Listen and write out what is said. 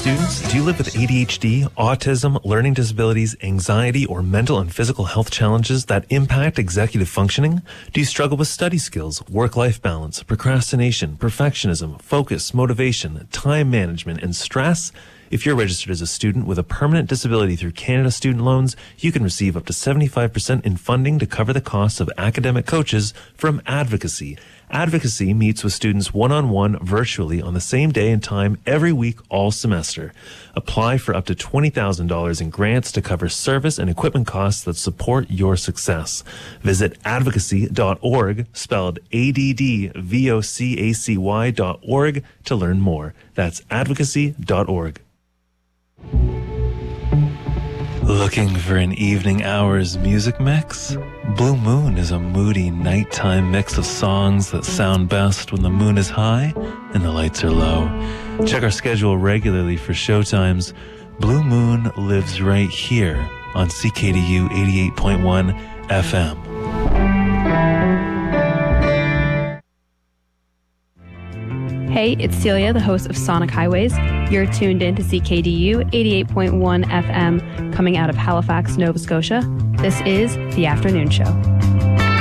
students, do you live with ADHD, autism, learning disabilities, anxiety, or mental and physical health challenges that impact executive functioning? Do you struggle with study skills, work-life balance, procrastination, perfectionism, focus, motivation, time management, and stress? If you're registered as a student with a permanent disability through Canada Student Loans, you can receive up to 75% in funding to cover the costs of academic coaches from Advocacy. Advocacy meets with students one-on-one virtually on the same day and time every week all semester. Apply for up to $20,000 in grants to cover service and equipment costs that support your success. Visit advocacy.org, spelled ADDVOCACY.org, to learn more. That's advocacy.org. Looking for an evening hours music mix? Blue Moon is a moody nighttime mix of songs that sound best when the moon is high and the lights are low. Check our schedule regularly for showtimes. Blue Moon lives right here on CKDU 88.1 FM. Hey, it's Celia, the host of Sonic Highways. You're tuned in to CKDU 88.1 FM, coming out of Halifax, Nova Scotia. This is The Afternoon Show.